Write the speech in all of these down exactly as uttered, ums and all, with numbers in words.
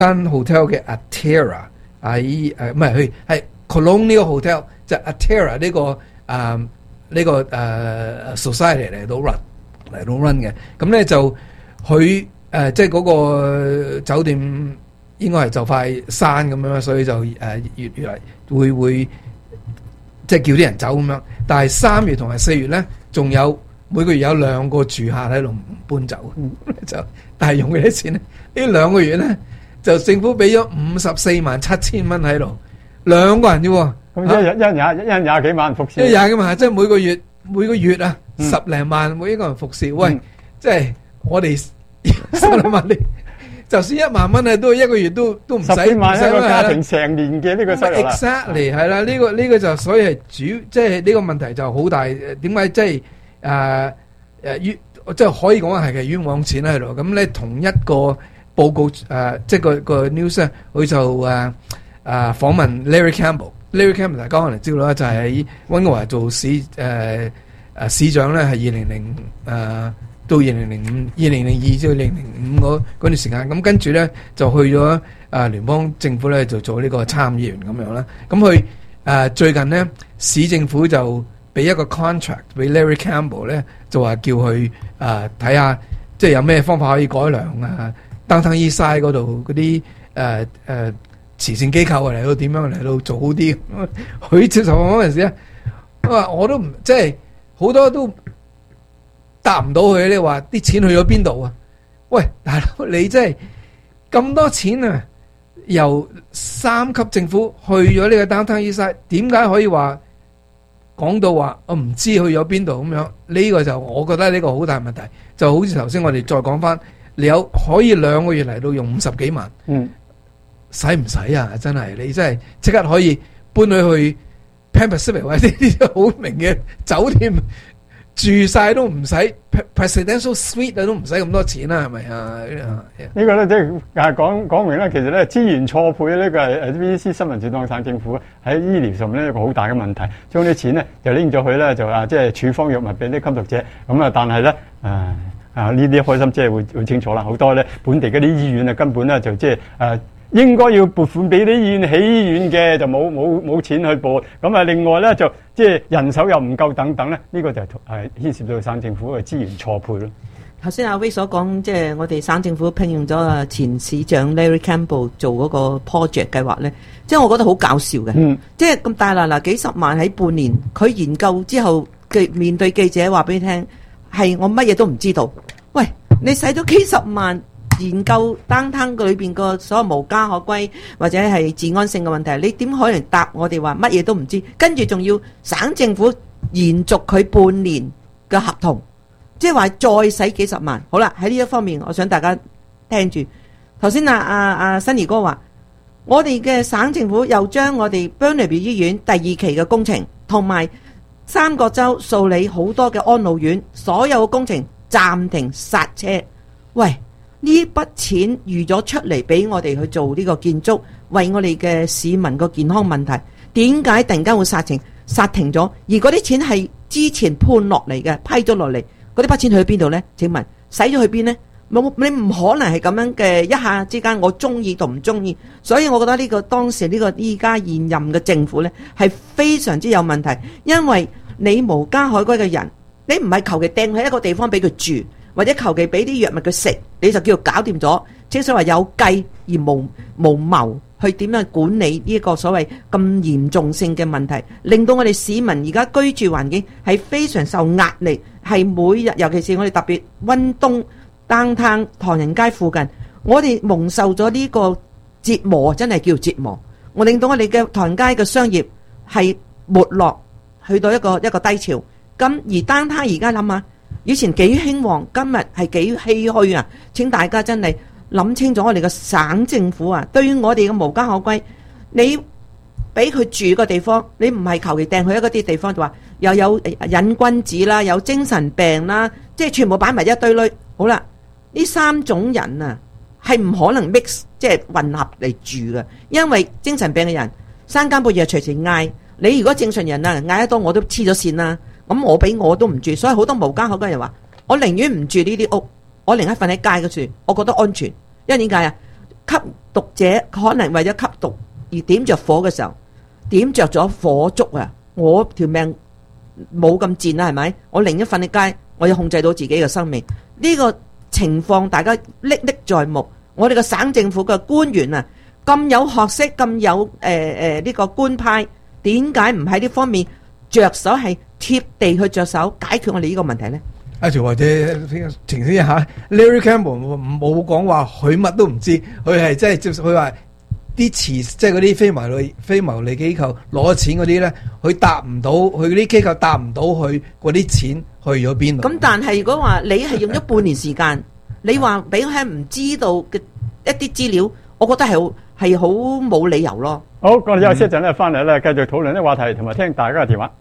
間 hotel 嘅 Atera 喺誒唔係佢係 Colonial Hotel 就 Atera 呢個啊呢個誒 society 嚟到 run 嚟到 run 嘅，咁咧就佢誒即係嗰個酒店應該係就快閂咁樣，所以就誒越越嚟會會即係叫啲人走咁樣。但係三月同埋四月咧，仲有每個月有兩個住客喺度唔搬走，就但係用幾多錢咧？呢兩個月咧。就政府俾咗五十四萬七千蚊喺度，兩個人啫喎。 咁一日一廿一日廿幾萬服侍， 一廿幾萬，即係每個月每個月啊、嗯、十零萬每一個人服侍。喂，嗯、即係我哋十零萬，你就算一萬蚊啊，都一個月都都唔使。十幾萬一個家庭成年嘅呢個收入啦。Exactly 係啦，呢、呢個呢、呢個就所以係主，即係呢個問題就好大。點解即係誒誒冤，即係可以講係嘅冤枉錢喺度。咁咧同一個。報告誒、呃，即係個個 news 咧，佢就誒誒訪問 Larry Campbell。Larry Campbell 大家可能知道啦，就係喺溫哥華做市誒誒、呃、市長咧，係二零零誒到二零零五、二零零二至二零零五嗰嗰段時間。咁跟住咧就去咗誒聯邦政府咧，就做呢個參議員咁樣啦。咁佢誒最近咧市政府就俾一個 contract 俾 Larry Campbell 咧，就話叫佢誒睇下，即係有咩方法可以改良啊。Downtown Eastside嗰度嗰啲誒誒慈善機構嚟到點樣嚟到做好啲？佢接受嗰陣時咧，我話我都唔即係好多都答唔到佢。你話啲錢去咗邊度啊？喂，大佬你真係咁多錢啊！由三級政府去咗呢個 Downtown Eastside，點解可以話講到話我唔知去咗邊度咁樣？呢個就我覺得呢個好大問題。就好似頭先我哋再講翻。你有可以兩個月嚟到用五十幾萬，嗯，使唔使啊？真係你真係即刻可以搬佢去 Pan Pacific 或者呢啲好名嘅酒店住晒都唔使 Presidential Suite 啊，都唔使咁多錢啦，係咪啊？ 呢個咧即係講講明咧，其實咧資源錯配呢個係誒 B B C 新聞處當省政府喺醫療上面咧一個好大嘅問題，將啲錢咧就拎咗去咧就啊即係處方藥物俾啲吸毒者，咁啊但係咧誒。啊！呢啲開心即係會會清楚啦，好多咧本地嗰啲醫院啊，根本咧就即係誒應該要撥款俾啲醫院起醫院嘅，就冇冇冇錢去撥。咁啊，另外咧就即係人手又唔夠等等咧，呢個就係係牽涉到省政府嘅資源錯配咯。 頭先阿威所講，即係我哋省政府聘用咗啊前市長 Larry Campbell 做嗰個 project 計劃咧，即係我覺得好搞笑嘅。嗯，即係咁大嗱嗱幾十萬喺半年，佢研究之後嘅面對記者話俾你聽。係我乜嘢都唔知道。喂，你使咗幾十萬研究 downtown 裏邊個所有無家可歸或者係治安性嘅問題，你點可能答我哋話乜嘢都唔知？跟住仲要省政府延續佢半年嘅合同，即係話再使幾十萬。好啦，喺呢一方面，我想大家聽住。頭先啊啊啊新兒哥話，我哋嘅省政府又將我哋 Burnaby 醫院第二期嘅工程同埋三角洲數理好多嘅安老院，所有嘅工程暫停剎車。喂，呢筆錢預咗出嚟俾我哋去做呢個建築，為我哋嘅市民個健康問題，點解突然間會剎停剎停咗？而嗰啲錢係之前判落嚟嘅，批咗落嚟，嗰啲筆錢去邊度呢？請問使咗去邊呢？冇，你唔可能係咁樣嘅一下之間，我中意同唔中意。所以我覺得呢個當時呢個依家現任嘅政府呢，係非常之有問題，因為你無家可歸嘅人，你唔係求其掟喺一個地方俾佢住，或者求其俾啲藥物佢食，你就叫做搞掂咗。即係所謂有計而無無謀去點樣管理呢一個所謂咁嚴重性嘅問題，令到我哋市民而家居住環境係非常受壓力，係每日尤其是我哋特別溫東downtown唐人街附近，我哋蒙受咗呢個折磨，真係叫折磨。我令到我哋嘅唐人街嘅商業係沒落，去到一個一個低潮。咁而downtown而家諗下，以前幾興旺，今日係幾唏噓啊！請大家真係諗清楚，我哋嘅省政府啊，對於我哋嘅無家可歸，你俾佢住個地方，你唔係求其掟去一個啲地方，就話又有癮君子啦，有精神病啦，即係全部擺埋一堆堆。好啦，呢三種人啊，係唔可能 mix 即係混合嚟住嘅，因為精神病嘅人三更半夜隨時嗌，你如果正常人啊嗌得多，我都黐咗線啦。咁我俾我都唔住，所以好多無家可歸人話，我寧願唔住呢啲屋，我寧願瞓喺街嗰處，我覺得安全。因為點解啊？ 吸毒者可能為咗吸毒而點着火嘅時候，點着咗火燭啊！我條命冇咁賤啦，係咪？我寧願瞓喺街，我要控制到自己嘅生命。呢個情況大家歷歷在目。我哋嘅省政府嘅官員啊，咁有學識，咁有誒誒呢個官派，點解唔喺呢方面着手係貼地去着手解決我哋呢個問題呢？ 阿條或者澄清一下 ，Larry Campbell 冇講話佢乜都唔知，佢係即係接佢話啲慈即係嗰啲非牟利非牟利機構攞錢嗰啲咧，佢答唔到，佢嗰啲機構答唔到佢嗰啲錢去咗邊度。 咁但係如果話你係用咗半年時間，你話俾我係唔知道嘅一啲資料，我覺得係係好冇理由咯。 好，我哋休息一陣咧，翻嚟咧繼續討論啲話題，同埋聽大家嘅電話。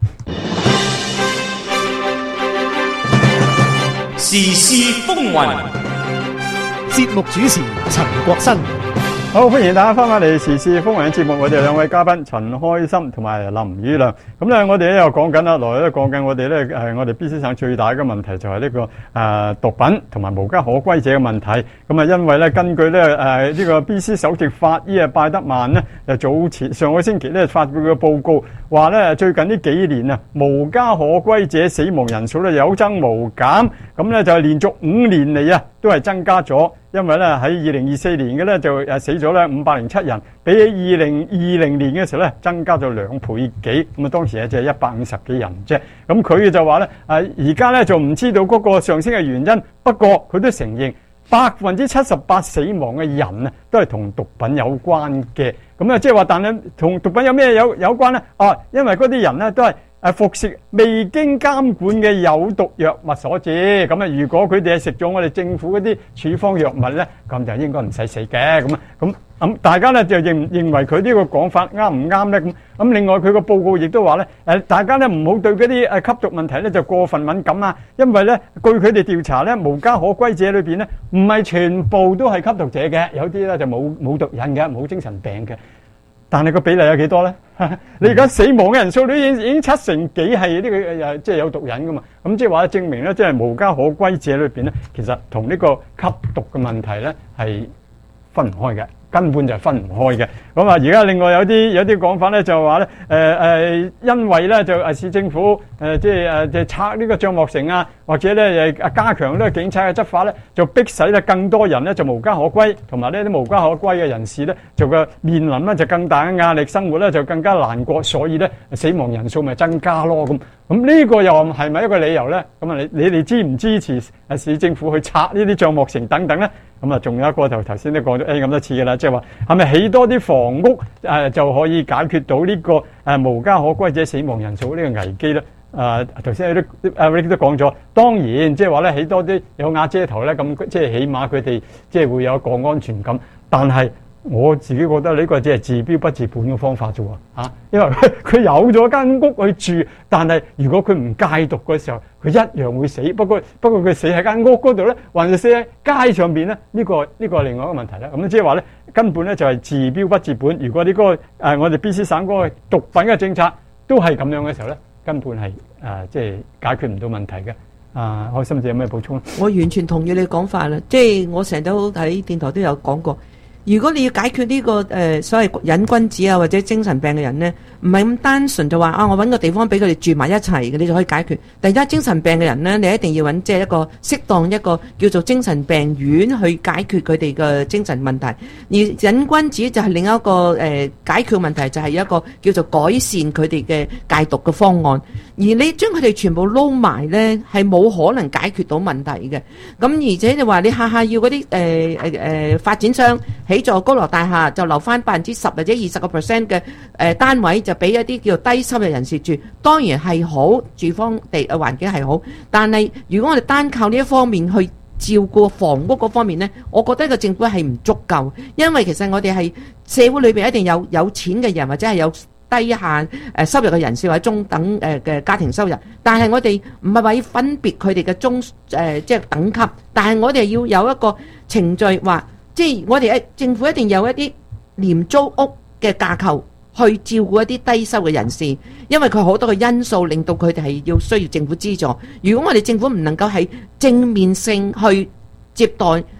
時事風雲， 節目主持陳國新。 好，歡迎大家翻返嚟時事風雲嘅節目，我哋兩位嘉賓陳開心同埋林宇亮。咁咧，我哋咧又講緊啦，來咧講緊我哋咧誒，我哋 B C 省最大嘅問題就係呢、這個誒、呃、毒品同埋無家可歸者嘅問題。咁啊，因為咧根據咧誒呢個 B C 首席法醫啊拜德曼咧，就早前上個星期咧發表嘅報告話咧，最近呢幾年啊無家可歸者死亡人數咧有增無減，咁咧就係連續五年嚟啊都係增加咗。因為咧喺二零二四年嘅咧就誒死咗咧五百零七人，比起二零二零年嘅時候咧增加咗兩倍幾，咁啊當時咧就係一百五十幾人啫。咁佢就話咧誒而家咧就唔知道嗰個上升嘅原因，不過佢都承認百分之七十八死亡嘅人啊都係同毒品有關嘅。咁啊即係話，但係同毒品有咩有有關咧？啊，因為嗰啲人咧都係誒服食未經監管嘅有毒藥物所致，咁啊如果佢哋係食咗我哋政府嗰啲處方藥物咧，咁就應該唔使死嘅。咁啊咁咁大家咧就認認為佢呢個講法啱唔啱咧？咁咁另外佢個報告亦都話咧誒，大家咧唔好對嗰啲誒吸毒問題咧就過分敏感啊，因為咧據佢哋調查咧無家可歸者裏邊咧唔係全部都係吸毒者嘅，有啲咧就冇冇毒癮嘅，冇精神病嘅。但係個比例有幾多咧？你而家死亡嘅人數都已經已經七成幾係呢個誒，即係有毒癮噶嘛？咁即係話證明咧，即係無家可歸者裏邊咧，其實同呢個吸毒嘅問題咧係分唔開嘅，根本就係分唔開嘅。咁啊，而家另外有啲有啲講法咧，就話咧誒誒，因為咧就誒市政府誒即係誒就拆呢個帳幕城啊，或者咧誒加強呢個警察嘅執法咧，就逼使咧更多人咧就無家可歸，同埋呢啲無家可歸嘅人士咧就個面臨咧就更大嘅壓力，生活咧就更加難過，所以咧死亡人數咪增加咯咁。咁呢個又係咪一個理由咧？咁啊，你你哋支唔支持誒市政府去拆呢啲帳幕城等等咧？咁啊，仲有一個就頭先都講咗 A 咁多次嘅啦，即係話係咪起多啲房屋誒就可以解決到呢個誒無家可歸者死亡人數呢個危機咧？誒頭先都阿 Rick 都講咗，當然即係話咧起多啲有瓦遮頭咧，咁即係起碼佢哋即係會有個安全感，但係我自己覺得呢個只係治標不治本嘅方法啫喎，嚇！因為佢佢有咗間屋去住，但係如果佢唔戒毒嘅時候，佢一樣會死。不過不過佢死喺間屋嗰度咧，還是死喺街上邊咧？呢個呢個係另外一個問題啦。咁即係話咧，根本咧就係治標不治本。如果呢個誒我哋 B C 省嗰個毒品嘅政策都係咁樣嘅時候咧，根本係誒即係解決唔到問題嘅。啊，開心姐有咩補充咧？ 我完全同意你講法啦，即係我成日都喺電台都有講過。如果你要解決呢、這個誒、呃、所謂癮君子啊或者精神病嘅人呢，唔係咁單純就話啊，我揾個地方俾佢哋住埋一齊嘅，你就可以解決。第一，精神病嘅人呢，你一定要揾即係一個適當一個叫做精神病院去解決佢哋嘅精神問題。而癮君子就係另一個誒、呃、解決問題，就係一個叫做改善佢哋嘅戒毒嘅方案。而你將佢哋全部撈埋呢，係冇可能解決到問題嘅。咁而且你話你下下要嗰啲誒誒誒發展商起座高樓大廈就留翻百分之十或者二十個 percent 嘅誒單位，就俾一啲叫做低收入人士住，當然係好，住方地嘅環境係好。但係如果我哋單靠呢一方面去照顧房屋嗰方面呢，我覺得個政府係唔足夠，因為其實我哋係社會裏邊一定有有錢嘅人或者係有低限誒收入嘅人士或者中等誒嘅家庭收入，但係我哋唔係話要分別佢哋嘅中誒即係等級，但係我哋要有一個程序話。即係我哋誒政府一定有一啲廉租屋嘅架構去照顧一啲低收嘅人士，因為佢好多個因素令到佢哋係要需要政府資助。如果我哋政府唔能夠係正面性去接待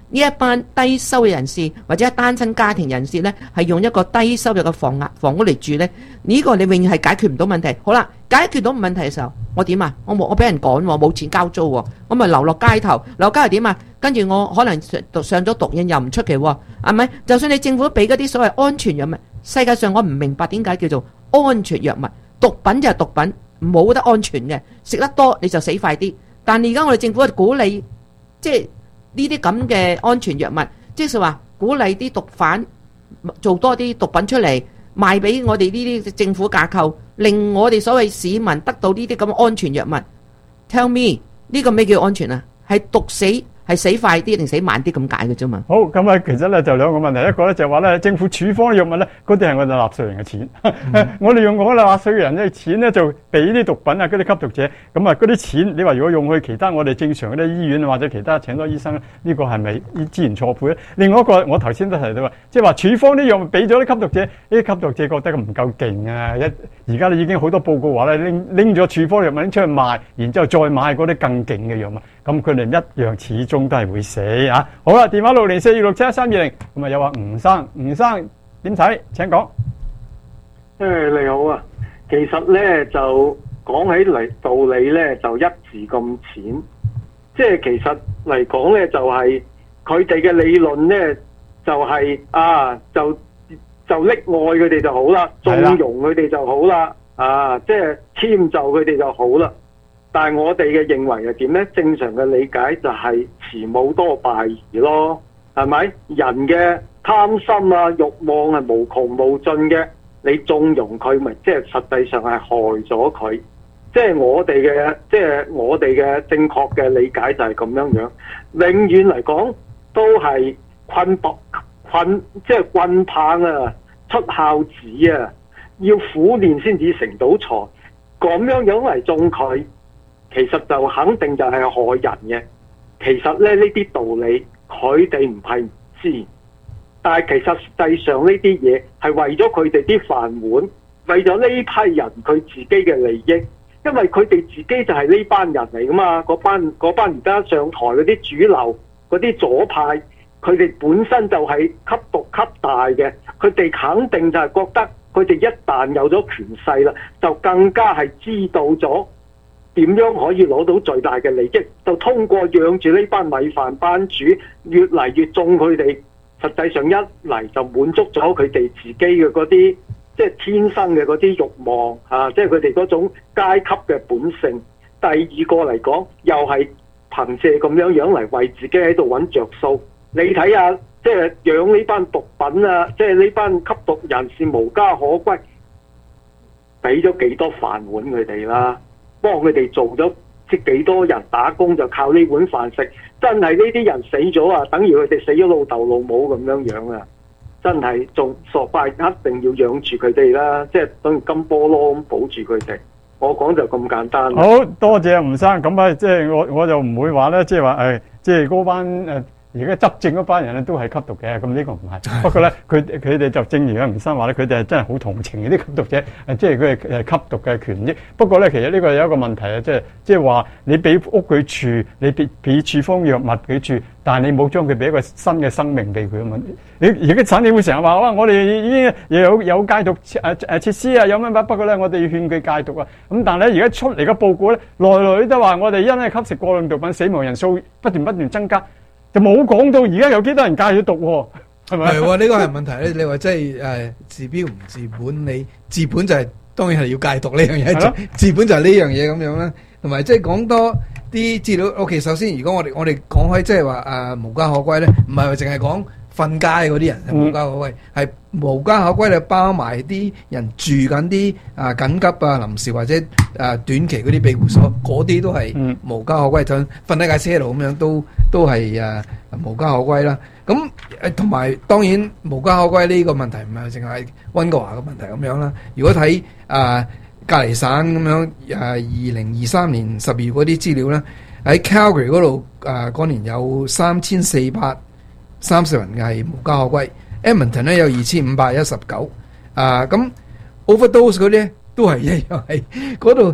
呢一班低收入人士或者單親家庭人士呢，係用一個低收入嘅房壓房屋嚟住呢，呢、這個你永遠係解決唔到問題。好啦，解決到問題嘅時候，我點啊？我冇我俾人趕喎，冇錢交租喎，我咪流落街頭，流落街頭點啊？跟住我可能上上咗毒癮又唔出奇喎，係咪？就算你政府俾嗰啲所謂安全藥物，世界上我唔明白點解叫做安全藥物，毒品就係毒品，冇得安全嘅，食得多你就死快啲。但係而家我哋政府係鼓勵，即係呢啲咁嘅安全藥物，即係話鼓勵啲毒販做多啲毒品出嚟賣俾我哋呢啲政府架構，令我哋所謂市民得到呢啲咁嘅安全藥物。Tell me 呢個咩叫安全啊？係毒死。係死快啲定死慢啲咁解嘅啫嘛。 好，咁啊，其實咧就兩個問題，一個咧就係話咧，政府處方藥物咧，嗰啲係我哋納稅人嘅錢，嗯、我哋用我哋納稅人嘅錢咧，就俾啲毒品啊，嗰啲吸毒者，咁啊，嗰啲錢，你話如果用去其他我哋正常嗰啲醫院或者其他請多醫生咧，呢、這個係咪資源錯配咧？另外一個，我頭先都提到話，即係話處方啲藥物俾咗啲吸毒者，呢啲吸毒者覺得唔夠勁啊！一而家已經好多報告話咧，拎拎咗處方藥物拎出去賣，然之後再買嗰啲更勁嘅藥物，咁佢哋一樣始終都係會死啊！好啦，電話六零四二六七一三二零，咁啊又話吳生，吳生點睇？請講。 誒，你好啊，其實咧就講起嚟道理咧就一字咁淺，即係其實嚟講咧就係佢哋嘅理論咧就係、是、啊就就溺愛佢哋就好啦，縱容佢哋就好啦，啊即係遷就佢哋就好啦。但係我哋嘅認為係點呢？正常嘅理解就係慈母多敗兒咯，係咪？人嘅貪心啊、慾望係無窮無盡嘅，你縱容佢，咪即係實際上係害咗佢。即係我哋嘅，即係我哋嘅正確嘅理解就係咁樣樣。永遠嚟講都係棍棒棍，即係棍棒啊，出孝子啊，要苦練先至成到才。咁樣樣嚟縱佢。其實就肯定就係害人嘅。其實咧呢啲道理佢哋唔係唔知，但係其實實際上呢啲嘢係為咗佢哋啲飯碗，為咗呢批人佢自己嘅利益，因為佢哋自己就係呢班人嚟噶嘛。嗰班嗰班而家上台嗰啲主流嗰啲左派，佢哋本身就係吸毒吸大嘅，佢哋肯定就係覺得佢哋一旦有咗權勢啦，就更加係知道咗點樣可以攞到最大嘅利益，就通過養住呢班米飯班主，越嚟越縱佢哋。實際上一嚟就滿足咗佢哋自己嘅嗰啲，即係天生嘅嗰啲慾望啊，即係佢哋嗰種階級嘅本性。第二個嚟講，又係憑借咁樣樣嚟為自己喺度揾着數。你睇下，即係養呢班毒品啊，即係呢班吸毒人士無家可歸，俾咗幾多飯碗佢哋啦？幫佢哋做咗即幾多人打工，就靠呢碗飯食。真係呢啲人死咗啊，等於佢哋死咗老豆老母咁樣樣啊！真係仲傻快，一定要養住佢哋啦，即係等於金菠蘿咁保住佢哋。我講就咁簡單。 好多謝吳生，咁啊，即係我我就唔會話咧，即係話誒，即係嗰班誒。而家執政嗰班人咧都係吸毒嘅，咁呢個唔係。不過咧，佢佢哋就正如阿吳生話咧，佢哋係真係好同情嗰啲吸毒者，即係佢係誒吸毒嘅權益。不過咧，其實呢個有一個問題啊，即係即係話你俾屋佢住，你俾俾處方藥物佢住，但係你冇將佢俾一個新嘅生命俾佢啊嘛。你而家省政府成日話哇，我哋已經有有戒毒誒誒設施啊，有乜乜。不過咧，我哋要勸佢戒毒啊。咁但係咧，而家出嚟嘅報告咧，來來都話我哋因為吸食過量毒品，死亡人數不斷不斷增加。就冇講到而家有幾多人戒咗毒喎，係咪？係喎， 呢個係問題咧。你話即係誒治標唔治本，你治本就係、是、當然係要戒毒呢樣嘢，治本就係呢樣嘢咁樣啦。同埋即係講多啲資料。OK， 首先如果我哋我哋講開即係話誒無家可歸咧，唔係話淨係講瞓街嗰啲人係無家可歸，係、嗯、無家可歸咧包埋啲人住緊啲啊緊急啊臨時或者誒、啊、短期嗰啲庇護所，嗰啲都係無家可歸，就瞓喺架車度咁樣都都係誒、啊、無家可歸啦。咁誒同埋當然無家可歸呢個問題唔係淨係溫哥華嘅問題咁樣啦。如果睇誒隔離省咁樣誒二零二三年十二月嗰啲資料咧，喺 Calgary 嗰度誒嗰年有三千四百三十人係無家可歸。Edmonton 咧有二千五百一十九，啊咁 overdose 嗰啲都係一樣係嗰度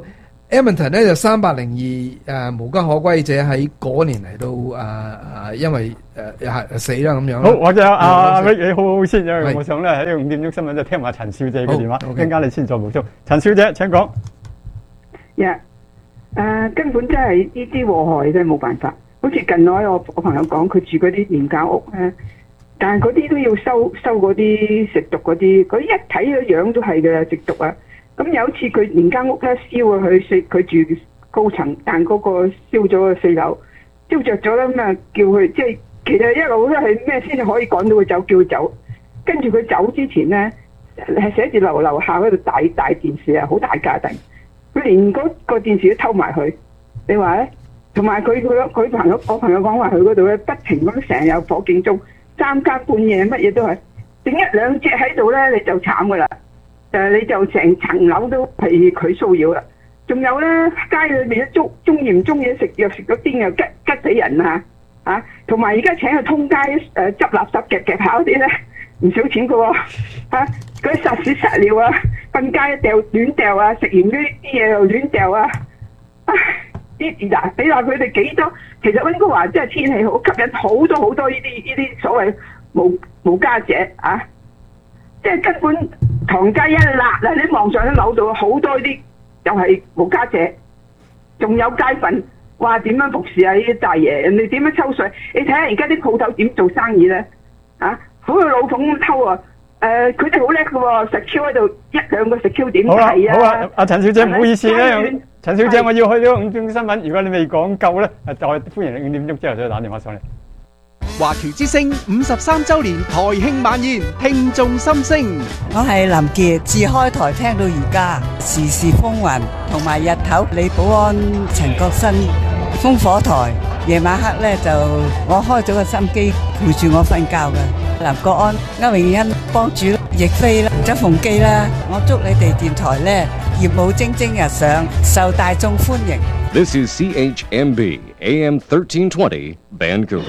Edmonton 咧就三百零二誒無家可歸者喺嗰年嚟到誒誒，因為誒係死啦咁樣。 好，或者阿 Rick 你好好先，因為我想咧喺呢個五點鐘新聞就聽埋陳小姐嘅電話，一陣間你先再補充。陳小姐請講。 呀，誒根本真係呢啲禍害真係冇辦法。好似近來我我朋友講，佢住嗰啲廉價屋咧，但係嗰啲都要收收嗰啲食毒嗰啲，嗰啲一睇個樣都係嘅食毒啊！咁有一次佢連間屋咧燒啊，佢四佢住高層，但嗰個燒咗個四樓，燒着咗啦，咁啊叫佢即係其實一路都係咩先至可以趕到佢走，叫佢走。跟住佢走之前咧，係寫住樓樓下嗰度大大電視啊，好大架定，佢連嗰個電視都偷埋去。你話咧？同埋佢佢佢朋友我朋友講話佢嗰度咧不停咁成日有火警鐘，三更半夜乜嘢都係，整一兩隻喺度咧你就慘噶啦。誒你就成層樓都係佢騷擾啦，仲有咧街裏面都中中意唔中意食藥食咗癲又吉吉死人啊嚇！同埋而家請佢通街誒執垃圾夾夾跑啲咧唔少錢㗎喎嚇，嗰啲撒屎撒尿啊，瞓街掉亂掉啊，食完呢啲嘢又亂掉啊！啲嗱你話佢哋幾多？其實溫哥華真係天氣好，吸引好多好多呢啲呢啲所謂無無家者啊！即係根本唐街一辣啊！你望上啲樓度好多啲又係無家者，仲有街瞓，話點樣服侍啊？呢啲大爺，人哋點樣抽水？你睇下而家啲鋪頭點做生意咧？啊，好似老馮咁偷啊！誒，佢哋好叻嘅喎，食 Q 喺度一兩個食 Q 點睇啊！ 好啊，阿陳小姐唔好意思咧，陳小姐我要去呢個五點鐘新聞，如果你未講夠咧，就歡迎你五點鐘之後再打電話上嚟。 華僑之聲五十三週年台慶晚宴，聽眾心聲。 我係林傑，自開台聽到而家，時時風雲，同埋日頭李寶安、陳國新烽火台，夜晚黑咧就我開咗個心機陪住我瞓覺嘅。林國安、歐永欣、幫主、亦菲啦、周鳳基啦，我祝你哋電台咧業務蒸蒸日上，受大眾歡迎。 This is C H M B A M thirteen twenty Vancouver。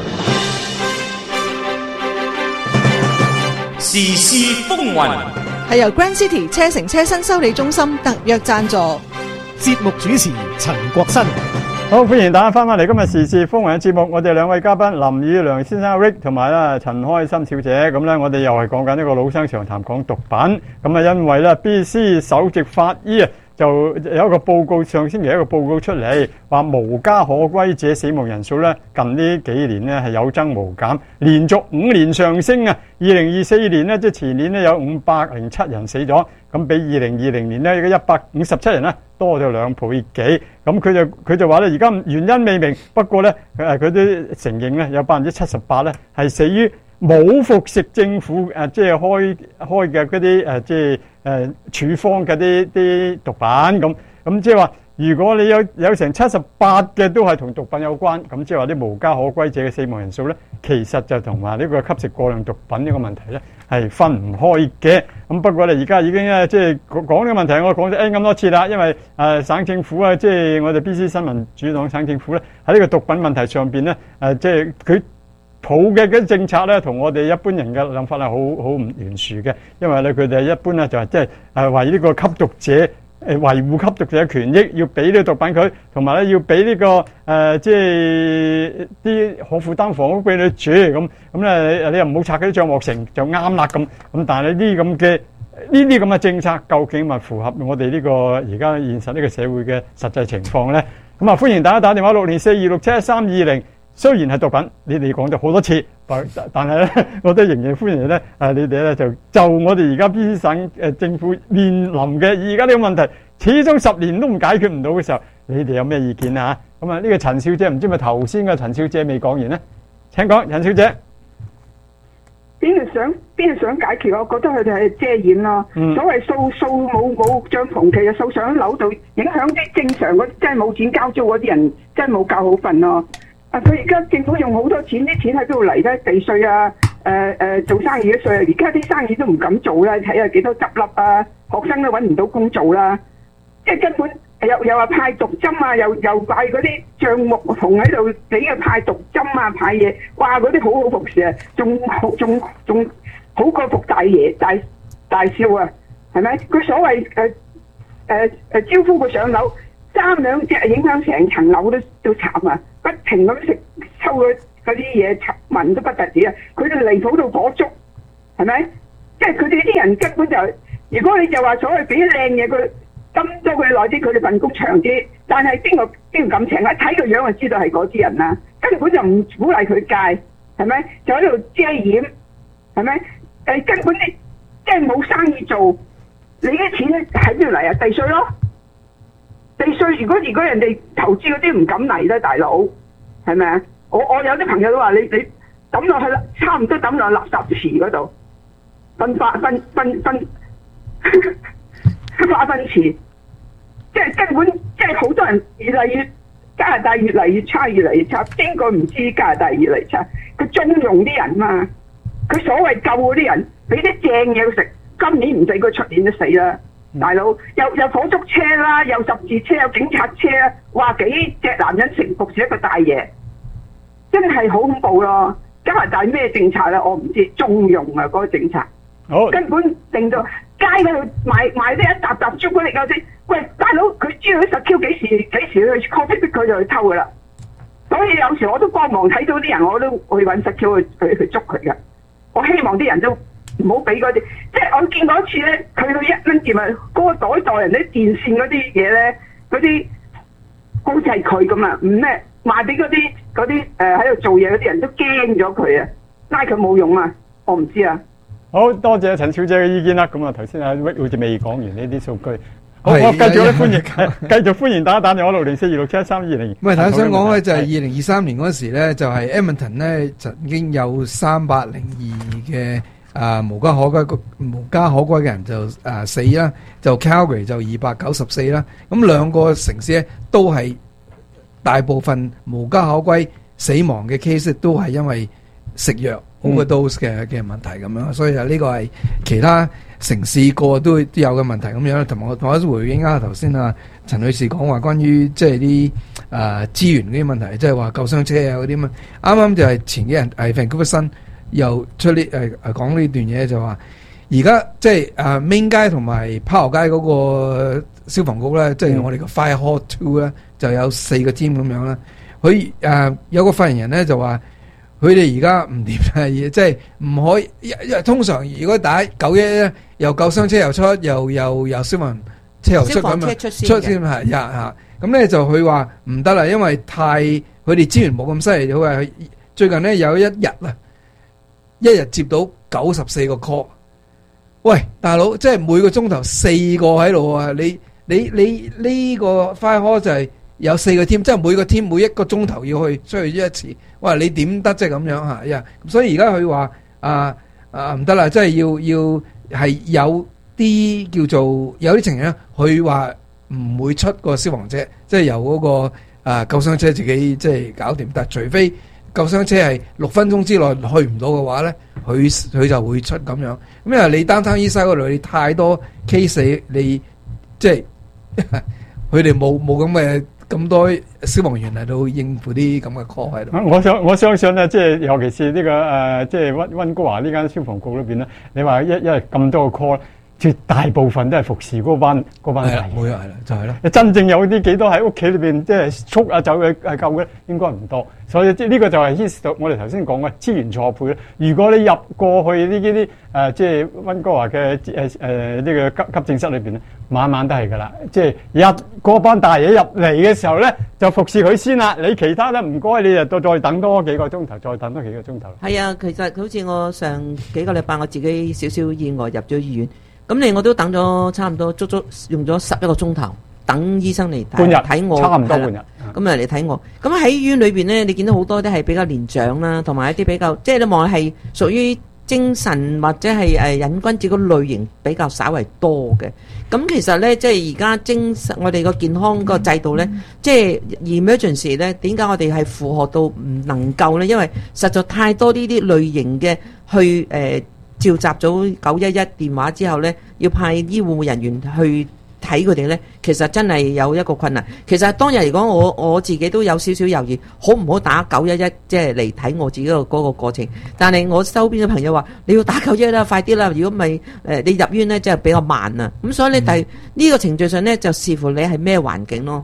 時事風雲係由 Grand City 車城車新修理中心特約贊助， 節目主持陳國新。 好，歡迎大家翻返嚟今日時事風雲嘅節目，我哋兩位嘉賓林宇良先生 Rick 同埋咧陳開心小姐，咁咧我哋又係講緊呢個老生常談講毒品，咁啊因為咧 B C 首席法醫啊就有一個報告，上星期一個報告出嚟，話無家可歸者死亡人數咧近呢幾年咧係有增無減，連續五年上升啊！二零二四年咧即係前年咧有五百零七人死咗，咁比二零二零年咧嘅一百五十七人咧多咗兩倍幾。咁佢就佢就話咧，而家原因未明，不過咧誒佢都承認咧有百分之七十八咧係死於冇服食政府誒即係開開嘅嗰啲誒即係誒處方嘅啲啲毒品咁，咁即係話如果你有有成七十八嘅都係同毒品有關，咁即係話啲無家可歸者嘅死亡人數咧，其實就同埋呢個吸食過量毒品呢個問題咧係分唔開嘅。咁不過咧而家已經咧即係講呢個問題，我講咗 N 咁多次啦，因為誒、呃、省政府啊，即係我哋 B C 新民主黨省政府咧喺呢個毒品問題上邊咧誒即係佢抱嘅嗰啲政策咧，同我哋一般人嘅諗法係好好唔懸殊嘅，因為咧佢哋一般咧就係即係誒為呢個吸毒者誒維護吸毒者嘅權益，要俾呢個毒品佢，同埋咧要俾呢、這個誒、呃、即係啲可負擔房屋俾你住，咁咁咧你又唔好拆嗰啲帳幕成就啱啦咁，咁但係呢啲咁嘅呢啲咁嘅政策，究竟咪符合我哋呢個而家現實呢個社會嘅實際情況咧？咁啊歡迎大家打電話六零四二六七一三二零。雖然係毒品，你哋講咗好多次，但但係咧，我都仍然歡迎咧。誒，你哋咧就就我哋而家 B C 省誒政府面臨嘅而家呢個問題，始終十年都唔解決唔到嘅時候，你哋有咩意見啊？咁啊，呢個陳小姐唔知咪頭先嘅陳小姐未講完咧？請講，陳小姐。 邊個想邊個想解決？我覺得佢哋係遮掩咯。嗯、所謂掃掃冇冇帳篷，其實掃上樓度，影響啲正常嗰真係冇錢交租嗰啲人，真係冇覺好瞓咯。啊！佢而家政府用好多錢，啲錢喺邊度嚟咧？地稅啊，誒、呃、誒、呃、做生意嘅稅啊！而家啲生意都唔敢做啦，睇下幾多執笠啊！學生都揾唔到工做啦，即係根本又又話派毒針啊，又又派嗰啲帳目同喺度俾佢派毒針啊，派嘢，哇！嗰啲好好服侍啊，仲好仲仲好過服大爺大大少啊，係咪？佢所謂誒誒誒招呼佢上樓。 三兩隻影響成層樓都都慘啊！不停咁食抽嗰嗰啲嘢，聞都不特止啊！佢哋離譜到火燭，係咪？即係佢哋啲人根本就，如果你就話所謂俾啲靚嘢佢，跟咗佢耐啲，佢哋份工長啲。但係邊個邊個咁請啊？睇個樣就知道係嗰啲人啦，根本就唔鼓勵佢戒，係咪？就喺度遮掩，係咪？誒根本你即係冇生意做，你啲錢咧喺邊度嚟啊？地稅咯。地稅，如果如果人哋投資嗰啲唔敢嚟咧，大佬係咪啊？我我有啲朋友都話你你抌落去啦，差唔多抌落垃圾池嗰度，分化分分分化糞池，即係根本即係好多人越嚟越加拿大越嚟越差，越嚟越差。邊個唔知加拿大越嚟越差？佢縱容啲人嘛，佢所謂救嗰啲人，俾啲正嘢佢食，今年唔使佢出年都死啦。大佬有有火燭車啦，有十字車，有警察車，話幾隻男人成服侍一個大爺，真係好恐怖咯！加拿大咩政策咧？我唔知，縱容啊嗰、那個政策， 好根本令到街嗰度賣賣啲一沓沓朱古力嗰啲，喂大佬佢知道啲十 Q 幾時幾時去 copy 逼佢就去偷噶啦，所以有時我都幫忙睇到啲人，我都去揾十 Q 去去去捉佢噶。我希望啲人都唔好俾嗰啲，即係我見過一次咧，佢到一蚊店啊，嗰、那個袋袋人啲電線嗰啲嘢咧，嗰啲好似係佢咁啊，唔咩賣俾嗰啲嗰啲誒喺度做嘢嗰啲人都驚咗佢啊，拉佢冇用啊，我唔知啊。 好多謝陳小姐嘅意見啦，咁啊頭先阿 Rick 好似未講完呢啲數據。好，我繼續咧歡迎，繼續歡迎大家打電話六零四二六七一三二零。 唔係，頭先想講咧就係二零二三年嗰時咧，就係 Edmonton 咧曾經有三百零二嘅。啊，無家可歸無家可歸嘅人就啊死啦，就 Calgary 就二百九十四啦。咁兩個城市咧都係大部分無家可歸死亡嘅 case 都係因為食藥 overdose 嘅嘅問題咁樣，所以啊呢個係其他城市個個都都有嘅問題咁樣。同埋我同我回應啊頭先啊陳女士講話關於即係啲啊資源嗰啲問題，即係話救傷車啊嗰啲嘛。啱啱就係前幾日係 Vancouver Sun又出呢誒誒講呢段嘢，就話而家即係誒 Main 街同埋 Powell 街嗰個消防局咧，即係我哋個 Fire Hall Two 咧，就有四個 team 咁樣啦。佢誒、呃、有個發言人咧就話，佢哋而家唔掂嘅嘢，即係唔可以。因為通常如果打九一一咧，又救傷車又出，又又又消防車又出咁樣出先係呀嚇。咁咧就佢話唔得啦，因為太佢哋資源冇咁犀利。佢話最近咧有一日啊。一日接到九十四個 call， 喂大佬，即係每個鐘頭四個喺度啊！你你你呢個 fire hall 就係有四個 team， 即係每個 team 每一個鐘頭要去出去一次。哇！你點得即係咁樣嚇呀？所以而家佢話啊啊唔得啦，即係要要係有啲叫做有啲情形咧，佢話唔會出個消防車，即係由嗰個啊救傷車自己即係搞掂，但係除非救傷車係六分鐘之內去唔到嘅話咧，佢佢就會出咁樣。咁因為你單單醫生嗰度你太多 case， 你即係佢哋冇冇咁嘅咁多消防員嚟到應付啲咁嘅 call 喺度。 我想我相信咧，即係尤其是呢、這個誒、呃，即係溫溫哥華呢間消防局裏邊咧，你話一因為咁多個 call。絕大部分都係服侍嗰班嗰班人， 冇錯係啦，就係、是、啦。 真正有啲幾多喺屋企裏邊，即係速啊走去係救嘅，應該唔多。所以即呢個就係牽涉到我哋頭先講嘅資源錯配。如果你入過去呢啲啲誒，即係溫哥華嘅誒誒呢個急急症室裏邊咧，晚晚都係㗎啦。即係入嗰班大嘢入嚟嘅時候咧，就服侍佢先啦。你其他咧唔該，你就再等多幾個鐘頭，再等多幾個鐘頭。 係啊，其實好似我上幾個禮拜我自己少少意外入咗醫院。咁你我都等咗差唔多足足用咗十一個鐘頭等醫生嚟睇睇我， 差唔多半日。 咁啊嚟睇我。咁喺醫院裏邊咧，你見到好多啲係比較年長啦，同埋一啲比較即係你望係屬於精神或者係誒癮君子嗰類型比較稍為多嘅。咁其實咧，即係而家精神我哋個健康個制度咧，嗯、即係 emergency 咧，點解我哋係負荷到唔能夠咧？因為實在太多呢啲類型嘅去誒。呃召集咗九一一電話之後呢，要派醫護人員去睇佢哋呢，其實真係有一個困難。其實當日嚟講，我我自己都有少少猶豫，好唔好打九一一即係嚟睇我自己個嗰個過程。但係我周邊嘅朋友話：你要打九一一啦，快啲啦！如果唔係誒，你入院呢，即係比較慢啊。咁所以呢，第呢、嗯、個程序上呢，就視乎你係咩環境咯。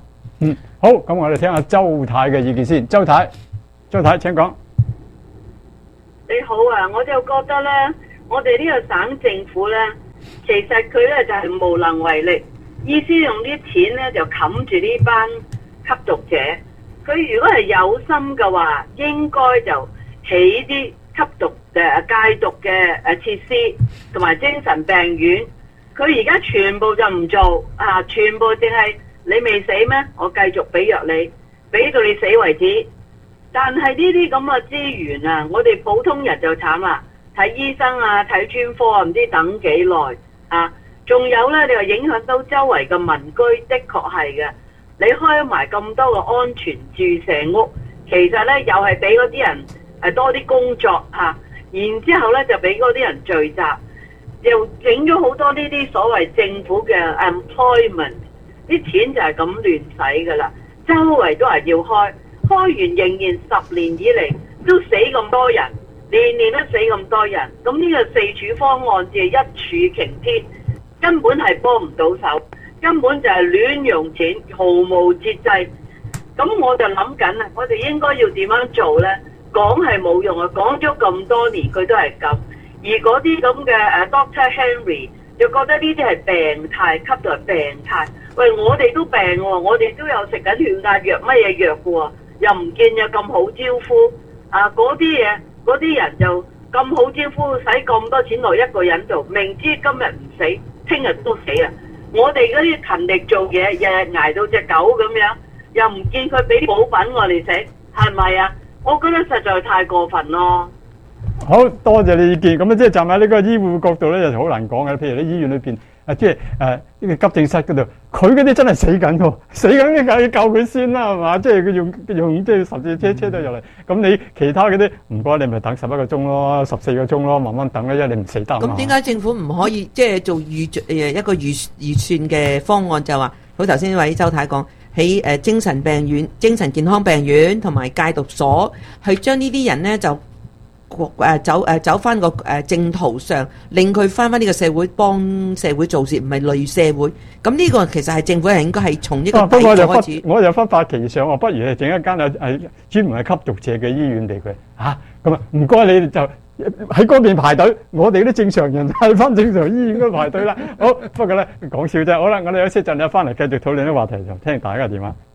嗯，好，咁我哋聽下周太嘅意見先。周太，周太請講。 你好啊，我就覺得咧，我哋呢個省政府咧，其實佢咧就係、是、無能為力，意思用啲錢咧就冚住呢班吸毒者。佢如果係有心嘅話，應該就起啲吸毒嘅戒毒嘅誒設施，同埋精神病院。佢而家全部就唔做啊，全部淨係你未死咩？我繼續俾藥你，俾到你死為止。但係呢啲咁嘅資源啊，我哋普通人就慘啦，睇醫生啊，睇專科啊，唔知等幾耐啊。仲有呢，你話影響到周圍嘅民居，的確係嘅。你開埋咁多個安全注射屋，其實呢又係俾嗰啲人誒多啲工作嚇、啊，然之後呢就俾嗰啲人聚集，又整咗好多呢啲所謂政府嘅 employment， 啲錢就係咁亂使噶啦，周圍都係要開。開完仍然十年以嚟都死咁多人，年年都死咁多人，咁呢個四處方案只係一柱擎天，根本係幫唔到手，根本就係亂用錢，毫無節制。咁我就諗緊啦，我哋應該要點樣做呢？講係冇用啊，講咗咁多年佢都係咁，而嗰啲咁嘅誒 Doctor Henry 就覺得呢啲係病態，吸毒係病態。喂，我哋都病喎，我哋都有食緊血壓藥乜嘢藥嘅喎。又唔見有咁好招呼啊！嗰啲嘢，嗰啲人就咁好招呼，使咁多錢落一個人度，明知今日唔死，聽日都死啊！我哋嗰啲勤力做嘢，日日捱到隻狗咁樣，又唔見佢俾補品我哋食，係咪啊？我覺得實在太過分咯。 好多謝你意見。咁啊，即係站喺呢個醫護角度咧，就好難講嘅。譬如喺醫院裏邊啊，即係誒呢個急症室嗰度，佢嗰啲真係死緊喎，死緊嘅梗係救佢先啦，係嘛？即係佢用用即係十字車車到入嚟。咁你其他嗰啲唔該，你咪等十一個鐘咯，十四個鐘咯，慢慢等啦，因為你唔死得啊嘛。 咁點解政府唔可以即係做預誒一個預預算嘅方案，就話好頭先呢位周太講喺誒精神病院、精神健康病院同埋戒毒所，去將呢啲人咧就誒走誒走翻個誒正途上，令佢翻翻呢個社會，幫社會做事，唔係累社會。咁呢個其實係政府係應該係從呢個底開始。 我就忽發奇想，我不如係整一間誒誒專門係吸毒者嘅醫院俾佢嚇。咁啊，唔該你就喺嗰邊排隊，我哋啲正常人喺翻正常醫院嗰排隊啦。好，不過咧講笑啫。好啦，我哋休息陣咧翻嚟繼續討論啲話題，就聽大家嘅電話。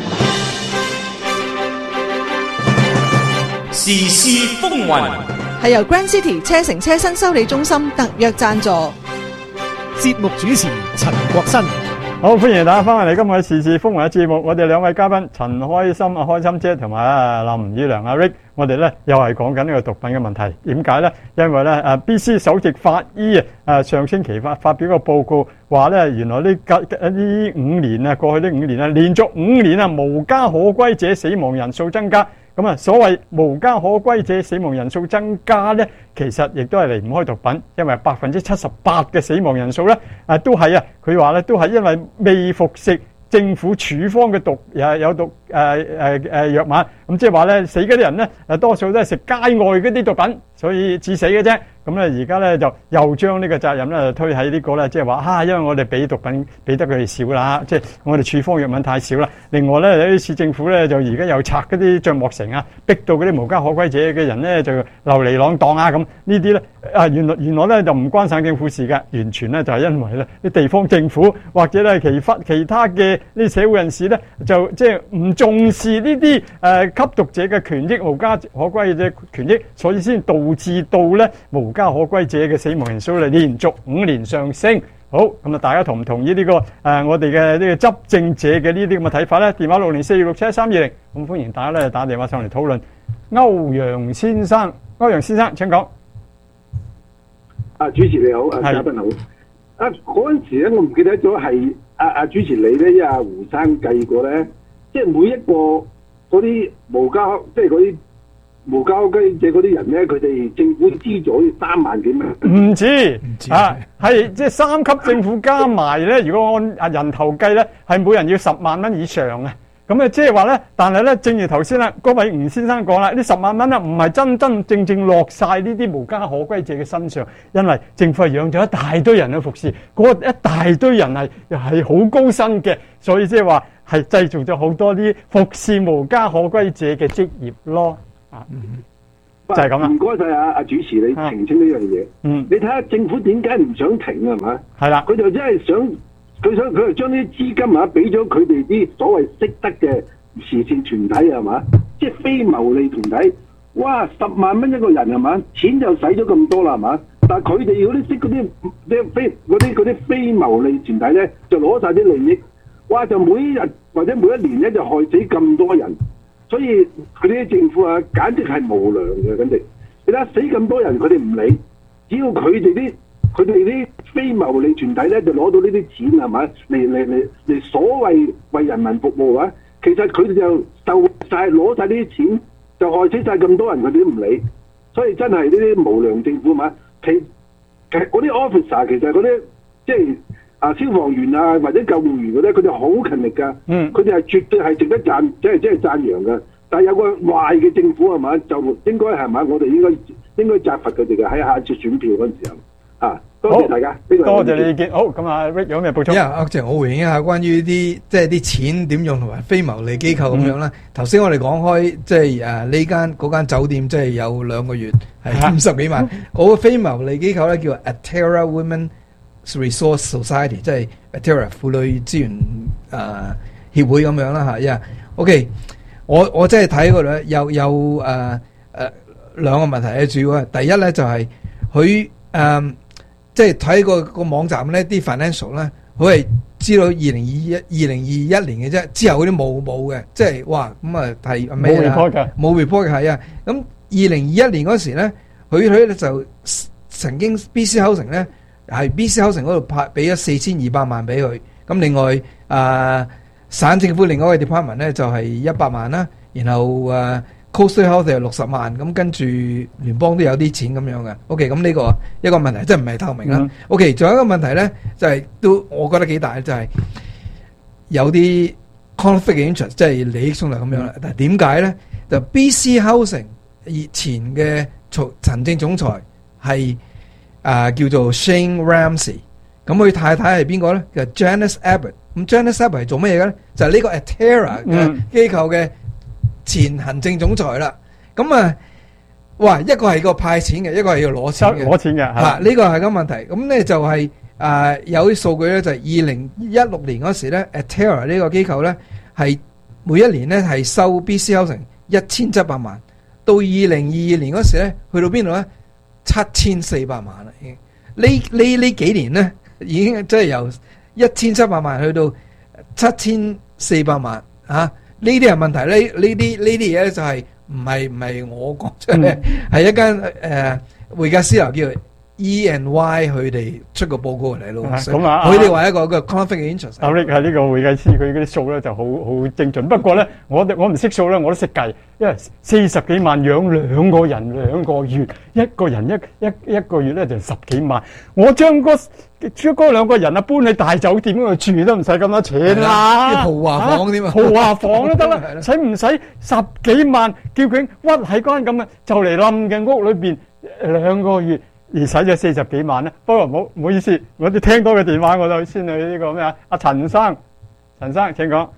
時事風雲係由 Grand City 車城車新修理中心特約贊助。 節目主持陳國新。 好，歡迎大家翻嚟今日嘅時事風雲嘅節目。我哋兩位嘉賓陳開心啊，開心姐同埋啊林宇良阿 Rick， 我哋咧又係講緊呢個毒品嘅問題。點解咧？因為咧誒 B C 首席法醫啊上星期發發表個報告，話咧原來呢呢五年啊過去呢五年啊連續五年啊無家可歸者死亡人數增加。咁啊，所謂無家可歸者死亡人數增加咧，其實亦都係離唔開毒品，因為百分之七十八嘅死亡人數咧，啊都係啊，佢話咧都係因為未服食政府處方嘅毒有有毒誒誒誒藥物，咁即係話咧死嗰啲人咧，誒多數都係食街外嗰啲毒品，所以致死嘅啫。咁咧而家咧就又將呢個責任咧推喺呢個咧，即係話嚇，因為我哋俾毒品俾得佢哋少啦，即係我哋處方藥物太少啦。另外咧，呢次政府咧就而家又拆嗰啲帳幕城啊，逼到嗰啲無家可歸者嘅人咧就流離浪蕩啊咁。呢啲咧啊原來原來咧就唔關省政府事嘅，完全咧就係因為咧啲地方政府或者咧其他其他嘅呢社會人士咧就即係唔重視呢啲誒吸毒者嘅權益、無家可歸者權益，所以先導致到咧無無家可歸者嘅死亡人數咧連續五年上升。好，咁啊，大家同唔同意呢個誒我哋嘅呢個執政者嘅呢啲咁嘅睇法咧？電話六零四二六七一三二零，咁歡迎大家咧打電話上嚟討論。歐陽先生，歐陽先生請講。 啊，主持你好，啊嘉賓好。啊嗰陣時咧，我唔記得咗係阿阿主持你咧，因為阿胡生計過咧，即係每一個嗰啲無家，即係嗰啲。無家可歸者嗰啲人咧，佢哋政府資助三萬幾蚊。 唔止，唔止啊，係即係三級政府加埋咧。如果按啊人頭計咧，係每人要十萬蚊以上啊。咁咁啊，即係話咧，但係咧，正如頭先啦，嗰位吳先生講啦，呢十萬蚊咧唔係真真正正落晒呢啲無家可歸者嘅身上，因為政府係養咗一大堆人去服侍，嗰一大堆人係係好高薪嘅，所以即係話係製造咗好多啲服侍無家可歸者嘅職業咯。啊，就係咁啦。 唔該晒啊，阿主持你澄清呢樣嘢。嗯，你睇下政府點解唔想停啊？係嘛？ 係啦， 佢就真係想。佢想佢就將啲資金啊，俾咗佢哋啲所謂識得嘅慈善團體係嘛，即係非牟利團體。哇，十萬蚊一個人係嘛，錢就使咗咁多啦係嘛，但係佢哋嗰啲識嗰啲啲非嗰啲嗰啲非牟利團體咧，就攞晒啲利益。哇，就每一日或者每一年咧就害死咁多人，所以佢啲政府啊，簡直係無良嘅，簡直。你睇下死咁多人，佢哋唔理，只要佢哋啲。佢哋啲非牟利團體咧就攞到呢啲錢係咪？嚟嚟嚟嚟所謂為人民服務啊！其實佢哋就受晒攞晒呢啲錢，就害死晒咁多人，佢哋都唔理。所以真係呢啲無良政府嘛，其其實嗰啲 officer 其實嗰啲即係啊消防員啊或者救護員嗰啲，佢哋好勤力㗎。嗯，佢哋係絕對係值得讚，即係即係讚揚㗎。但係有個壞嘅政府係咪？就應該係咪？我哋應該應該責罰佢哋嘅喺下次選票嗰陣時候。啊，多謝大家， 多謝你意見。好，咁啊 Rick 有咩補充？ 因為阿鄭，我回應一下關於啲即係啲錢點用同埋非牟利機構咁樣啦。頭先我哋講開即係誒呢間嗰間酒店，即係有兩個月係五十幾萬。嗰個非牟利機構咧叫 Atera Women's Resource Society， 即係 Atera 婦女資源誒協會咁樣啦嚇。因為 OK，我我真係睇過咧，有有誒誒兩個問題咧，主要係第一咧就係佢誒。即係睇個個網站咧，啲 financial 咧，佢係知道二零二一二零二一年嘅啫，之後嗰啲冇冇嘅，即係哇咁啊係咩啊？冇 report 嘅，冇 report 嘅係啊。咁二零二一年嗰時咧，佢佢咧就曾經 B C Housing 咧係 B C Housing 嗰度派俾咗四千二百萬俾佢。咁另外啊、呃，省政府另外一個 department 咧就係一百萬啦，然後誒。呃Coastal Health 係六十萬，咁跟住聯邦都有啲錢咁樣嘅。OK，咁呢個一個問題，即係唔係透明啦。Mm-hmm. OK，仲有一個問題咧，就係、是、都我覺得幾大，就係、是、有啲 conflict interest，即係利益衝突咁樣啦。但係點解咧？就 B C Housing 以前嘅行政總裁係啊、呃、叫做 Shane Ramsey， 咁佢太太係邊個咧？就 Janice Abbott。咁 Janice Abbott 係做咩嘢嘅咧？就係、是、呢個 Atera 嘅機構嘅前行政總裁啦，咁啊，哇，一個係個派錢嘅，一個係要攞錢嘅， 攞錢嘅嚇，呢個係個問題。咁咧就係、是、啊、呃，有啲數據咧，就係二零一六年嗰時咧 ，Atera 呢個機構咧係每一年咧係收 B C Housing 一千七百萬，到二零二二年嗰時咧去到邊度咧？七千四百萬啦，已經呢呢呢幾年咧已經即係由一千七百萬去到七千四百萬啊！呢啲係問題，呢呢啲呢啲嘢咧就係唔係唔係我講出嚟，係一間誒會計師樓叫 E and Y 佢哋出個報告嚟咯。咁啊，佢哋話一個個 conflict interest。 阿 Rick 係呢個會計師，佢嗰啲數咧就好好精準。不過咧，我我唔識數咧，我都識計，因為四十幾萬養兩個人兩個月，一個人一一一個月咧就十幾萬。我將嗰將嗰兩個人啊搬去大酒店嗰度住都唔使咁多錢啦， 豪華房添啊， 豪華房都得啦，使唔使十幾萬叫佢屈喺間咁嘅就嚟冧嘅屋裏邊兩個月？而使咗四十幾萬咧，不過唔好唔好意思，我哋聽到嘅電話我就先去呢個咩啊？阿陳生，陳生請講。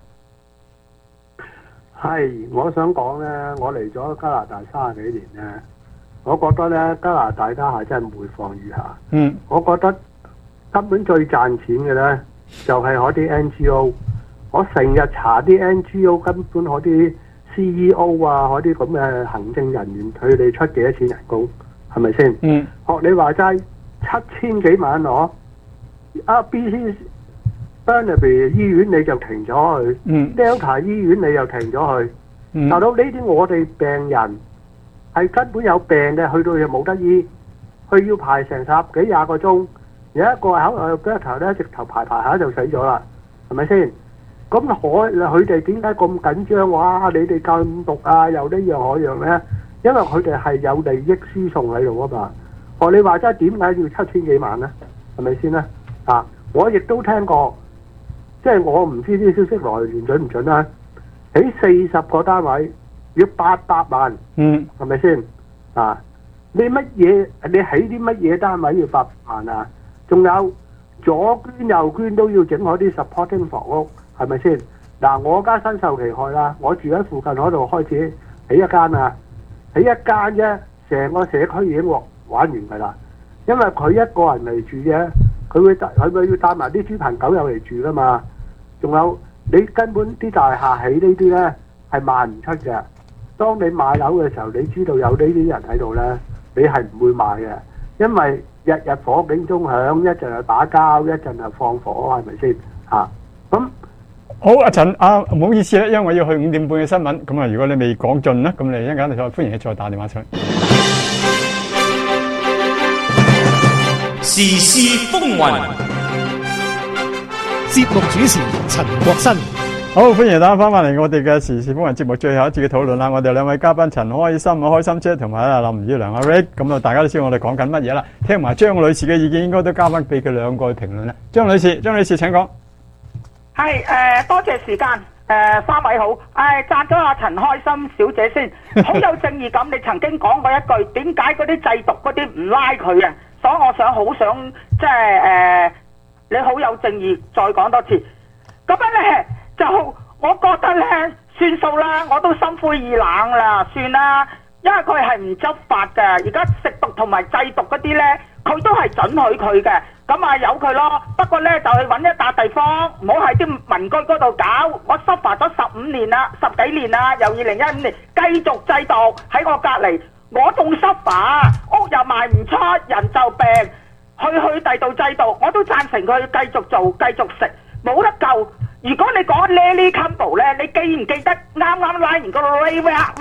係，我想講咧，我嚟咗加拿大三十幾年咧，我覺得咧加拿大家下真係每況愈下。嗯，我覺得根本最賺錢嘅咧就係嗰啲 N G O， 我成日查啲 N G O 根本嗰啲 C E O 啊，嗰啲咁嘅行政人員，佢哋出幾多錢人工？係咪先？嗯，學你話齋七千幾萬攞，啊 B C Burnaby 醫院你就停咗去，嗯 Delta 醫院你又停咗去，嗯，大佬呢啲我哋病人係根本有病嘅，去到又冇得醫，佢要排成十幾廿個鐘，有一個喺誒 Delta 咧直頭排排下就死咗啦，係咪先？咁可佢哋點解咁緊張？哇！你哋禁毒啊，又呢樣嗰樣咧？因為佢哋係有利益輸送喺度啊嘛，學你話齋點解要七千幾萬咧？係咪先咧？啊，我亦都聽過，即係我唔知啲消息來源準唔準啦。 起四十個單位要八百萬， 嗯， 係咪先啊？你乜嘢？你起啲乜嘢單位要八百萬啊？仲有左捐右捐都要整嗰啲 supporting 房屋，係咪先？嗱，我家身受其害啦，我住喺附近嗰度開始起一間啊，起一間啫，成個社區已經玩完㗎啦。因為佢一個人嚟住啫，佢會帶佢咪要帶埋啲豬朋狗友嚟住㗎嘛。仲有你根本啲大廈起呢啲咧係賣唔出嘅。當你買樓嘅時候，你知道有呢啲人喺度咧，你係唔會買嘅，因為日日火警鐘響，一陣係打交，一陣係放火，係咪先嚇？咁好，阿陳啊，唔好意思咧，因為我要去五點半嘅新聞，咁啊，如果你未講盡咧，咁你一陣間再歡迎你再打電話上嚟。 時事風雲， 節目主持陳國新。 好，歡迎大家翻返嚟我哋嘅時事風雲節目最後一節嘅討論啦。我哋兩位嘉賓陳開心啊，開心姐同埋啊林宇良阿 Rick， 咁啊大家都知道我哋講緊乜嘢啦。聽埋張女士嘅意見，應該都交翻俾佢兩個去評論啦。張女士，張女士請講。 係誒、呃，多謝時間誒、呃，三位好，誒讚咗阿陳開心小姐先，好有正義感。你曾經講過一句，點解嗰啲製毒嗰啲唔拉佢啊？所以我想好想即係誒，你好有正義，再講多次。咁樣咧就我覺得咧算數啦，我都心灰意冷啦，算啦，因為佢係唔執法嘅。而家食毒同埋製毒嗰啲咧，佢都係准許佢嘅。咁啊由佢咯，不過咧就去揾一笪地方，唔好喺啲民居嗰度搞。我執法咗十五年啦，十幾年啦，由二零一五年繼續製毒喺我隔離，我仲執法，屋又賣唔出，人就病，去去第度製毒，我都贊成佢繼續做，繼續食，冇得救。如果你講 Lily Campbell 咧，你記唔記得啱啱拉完嗰個 Ray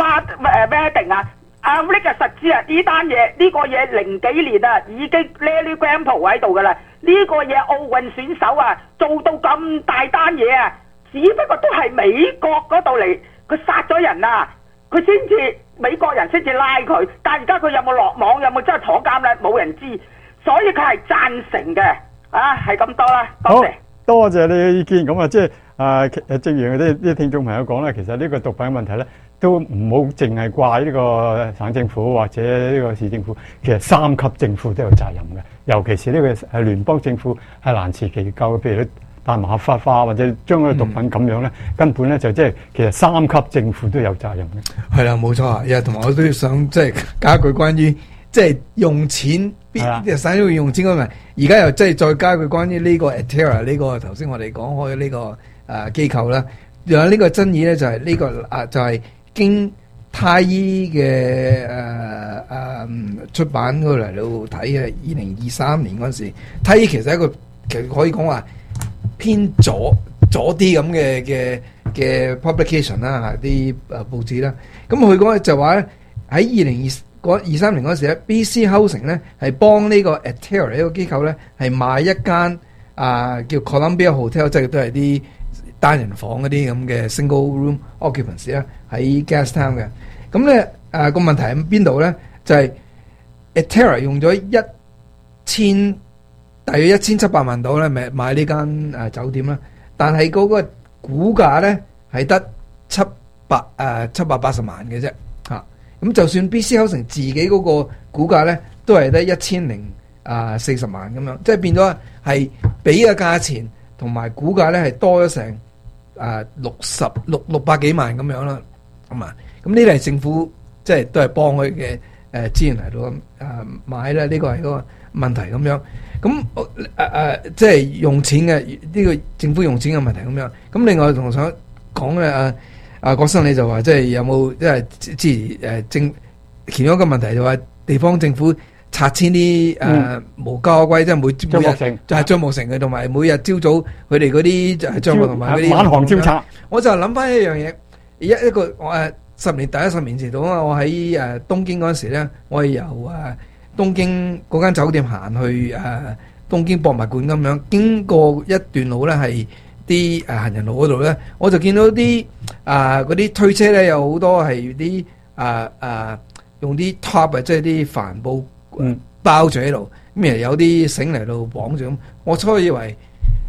Wedding 啊？阿 Rick 啊實知啊，呢單嘢呢個嘢零幾年啊已經 Lily Campbell 喺度噶啦，呢、這個嘢奧運選手啊做到咁大單嘢啊，只不過都係美國嗰度嚟，佢殺咗人啊，佢先至美國人先至拉佢，但係而家佢有冇落網，有冇真係坐監咧？冇人知，所以佢係贊成嘅，啊係咁多啦，多謝。 多謝你嘅意見，咁啊，即係啊，正如啲啲聽眾朋友講咧，其實呢個毒品問題咧，都唔好淨係怪呢個省政府或者呢個市政府，其實三級政府都有責任嘅，尤其是呢個係聯邦政府係難辭其咎，譬如大麻合法化或者將嗰個毒品咁樣咧，嗯、根本咧就即係其實三級政府都有責任嘅。 係啦，冇錯啊，同埋我都想即係加一句關於即係用錢。啲省要用錢嗰咪，而家又即係再加佢關於呢個 Atera 呢個頭先我哋講開呢個誒機構啦，仲有呢個爭議咧就係呢個啊就係經太醫嘅誒誒出版嗰度嚟到睇嘅，二零二三年嗰陣時，太醫其實係一個其實可以講話偏左左啲咁嘅嘅嘅 publication 啦，啲誒報紙啦，咁佢講就話咧喺二零二二三年嗰時咧 ，B C Housing 咧係幫呢個 Atera 呢個機構咧係買一間啊叫 Columbia Hotel，即係都係啲單人房嗰啲咁嘅 single room occupancy 啦，喺 Gastown 嘅。咁咧誒個問題喺邊度咧？就係、是、Atera 用咗一千大約一千七百萬度咧，咪買呢間誒酒店啦。但係嗰個股價咧係得七百誒七百八十萬嘅啫。咁就算 B C Housing 自己嗰個股價咧，都係得一千零啊四十萬咁樣，即係變咗係俾嘅價錢同埋股價咧係多咗成啊六十六六百幾萬咁樣啦，咁啊，咁呢啲係政府即係都係幫佢嘅誒資源嚟到啊買啦，呢個係嗰個問題咁樣。咁誒誒，即係用錢嘅呢個政府用錢嘅問題咁樣。咁另外同想講嘅啊。啊，國生你就話即係有冇即係之前誒政其中一個問題就話地方政府拆遷啲誒無家可歸，即係每每日就係張木城嘅，同埋每日朝早佢哋嗰啲就係張木同埋嗰啲晚航招拆。 我就諗翻一樣嘢，一一個我誒十年第一十年前到啊，我喺誒東京嗰陣時咧，我係由誒東京嗰間酒店行去誒東京博物館咁樣，經過一段路咧係。啲誒行人路嗰度咧，我就見到啲啊嗰啲推車咧，有好多係啲啊啊用啲 top 啊，即係啲帆布包住喺度，咁然後有啲繩嚟到綁住咁。我初以為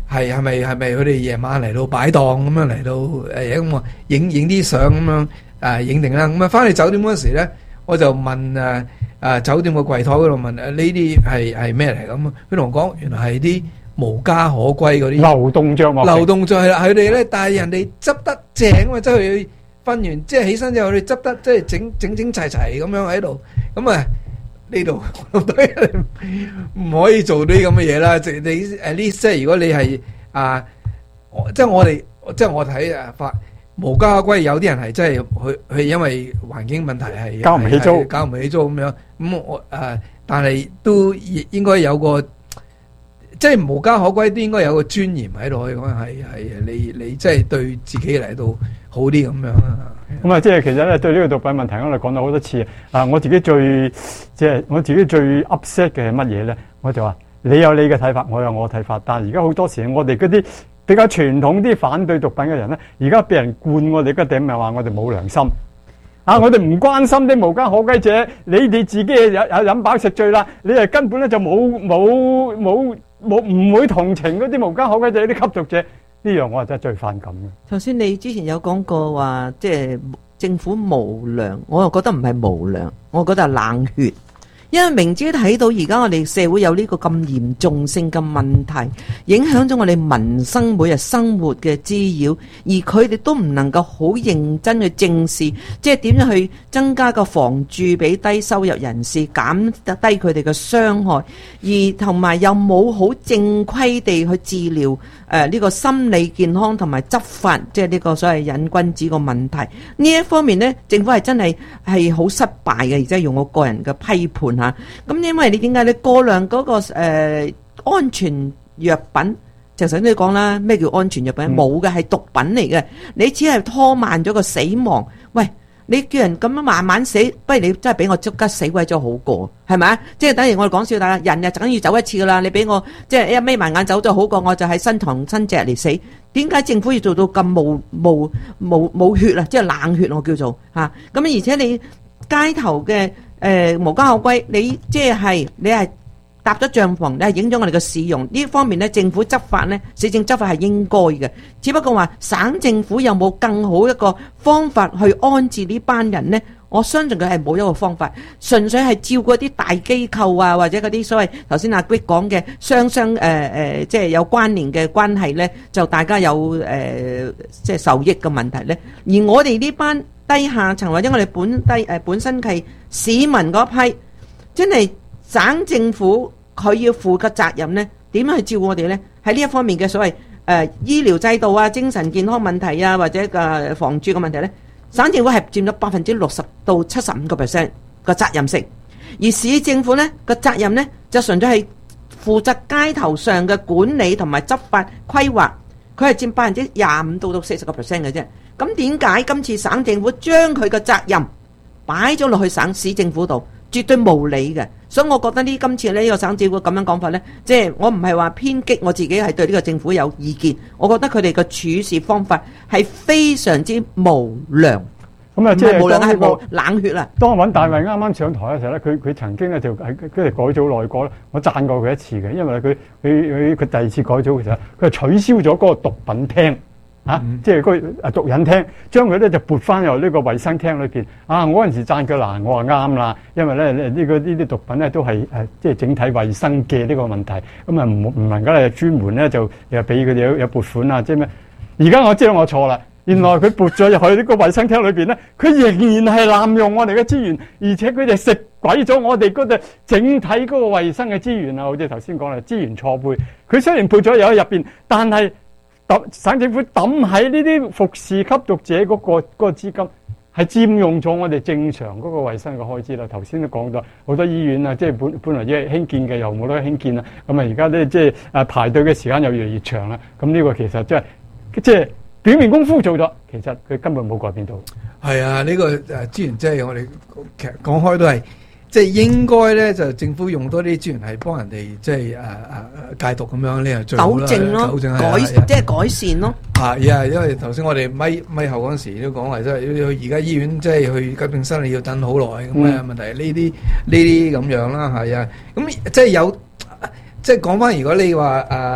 係係咪係咪佢哋夜晚嚟到擺檔咁樣嚟到誒咁啊影影啲相咁樣誒影定啦。咁啊翻去酒店嗰時咧，我就問誒誒酒店個櫃台嗰度問誒呢啲係係咩嚟咁啊？佢同我講原來係啲無家可歸嗰啲流動帳幕， 流動帳係啦，佢哋咧，但係人哋執得正啊，即係佢瞓完即係起身之後，佢哋執得即係整整整齊齊咁樣喺度，咁啊呢度唔可以做啲咁嘅嘢啦。即係你誒呢，即係如果你係啊，即係我哋即係我睇啊法無家可歸，有啲人係真係佢佢因為環境問題係交唔起租， 交唔起租咁樣，咁我誒，但係都應該有個。即係無家可歸都應該有個尊嚴喺度，可以講係係你你即係對自己嚟到好啲咁樣啊。 咁啊，即係其實咧對呢個毒品問題，我哋講咗好多次啊。我自己最即係我自己最 upset 嘅係乜嘢咧？我就話你有你嘅睇法，我有我嘅睇法。但係而家好多時，我哋嗰啲比較傳統啲反對毒品嘅人咧，而家俾人灌我哋個頂，咪話我哋冇良心啊！我哋唔關心啲無家可歸者，你哋自己有有飲飽食醉啦，你係根本咧就冇冇冇。冇唔會同情嗰啲無家可歸者啲吸毒者，呢樣我係真係最反感嘅。 頭先你之前有講過話，即係政府無良，我又覺得唔係無良，我覺得係冷血。因為明知睇到而家我哋社會有呢個咁嚴重性嘅問題，影響咗我哋民生每日生活嘅滋擾，而佢哋都唔能夠好認真去正視，即係點樣去增加個房住俾低收入人士，減低佢哋嘅傷害，而同埋又冇好正規地去治療誒呢個心理健康同埋執法，即係呢個所謂癮君子個問題。呢一方面呢，政府係真係係好失敗嘅，而且用我個人嘅批判嚇。咁因為你點解你過量嗰、那個誒、呃、安全藥品，就頭先你講啦，咩叫安全藥品？冇嘅，係毒品嚟嘅，你只係拖慢咗個死亡。喂，你叫人咁樣慢慢死，不如你真係俾我即刻死鬼咗好過，係咪啊？即係等於我哋講笑，大家人日就梗要走一次噶啦，你俾我即係一眯埋眼走咗好過，我就喺新堂新隻嚟死。點解政府要做到咁冇冇冇冇血啊？即係冷血我叫做嚇。咁、啊、而且你街頭嘅。誒、呃、無家可歸，你即係你係搭咗帳篷，你係影咗我哋嘅市容呢方面咧，政府執法咧，市政執法係應該嘅。只不過話省政府有冇更好一個方法去安置呢班人呢？我相信佢係冇一個方法，純粹係照顧啲大機構啊，或者嗰啲所謂頭先阿 Greg 講嘅雙雙誒誒，即係有關聯嘅關係咧，就大家有誒、呃、即係受益嘅問題咧。而我哋呢班低下層或者我哋本低誒、呃、本身係市民嗰批，真係省政府佢要負嘅責任咧，點樣去照顧我哋咧？喺呢一方面嘅所謂誒、呃、醫療制度啊、精神健康問題啊，或者嘅房住嘅問題咧，省政府係佔咗百分之六十到七十五個 percent 嘅責任性，而市政府咧個責任咧就純粹係負責街頭上嘅管理同埋執法規劃，佢係佔百分之廿五到到四十個 percent 嘅啫。咁點解今次省政府將佢嘅責任擺咗落去省市政府度，絕對無理嘅？所以我覺得呢今次呢個省政府咁樣講法呢，即係我唔係話偏激，我自己係對呢個政府有意見。我覺得佢哋嘅處事方法係非常之無良。 咁啊，即係無良係冇冷血啦。 當尹大衛啱啱上台嘅時候咧，佢佢曾經咧就喺跟住改組內閣咧，我讚過佢一次嘅，因為佢佢佢佢第二次改組嘅時候，佢係取消咗嗰個毒品廳。啊！即係嗰個毒癮廳，將佢咧就撥翻入呢個衞生廳裏邊。啊！我嗰陣時讚佢嗱，我話啱啦，因為咧呢、呢個呢啲毒品咧都係誒即係整體衞生嘅呢個問題。咁啊唔唔能夠咧專門咧就又俾佢哋有有撥款啊，即係咩？而家我知道我錯啦，原來佢撥咗入去呢個衞生廳裏邊咧，佢仍然係濫用我哋嘅資源，而且佢哋食鬼咗我哋嗰度整體嗰個衞生嘅資源啊！好似頭先講啦，資源錯配。佢雖然撥咗入去入邊，但係省政府抌喺呢啲服侍吸毒者嗰、嗰個嗰、嗰個資金，係佔用咗我哋正常嗰個衞生嘅開支啦。頭先都講到好多醫院啊，即係本本來即係興建嘅又冇得興建啦。咁啊而家咧即係誒排隊嘅時間又越嚟越長啦。咁呢個其實即係即係表面功夫做咗，其實佢根本冇改變到。係啊，呢、呢個誒資源即係我哋其實講開都係。即係應該咧，就政府用多啲資源係幫人哋，即係誒誒戒毒咁樣，呢係最好啦。糾正咯，糾正改即係改善咯。啊，呀，因為頭先我哋咪咪後嗰陣時都講話，即係而家醫院即係去急症室你要等好耐咁嘅問題。呢啲呢啲咁樣啦，係啊。咁即係有即係講翻，如果你話誒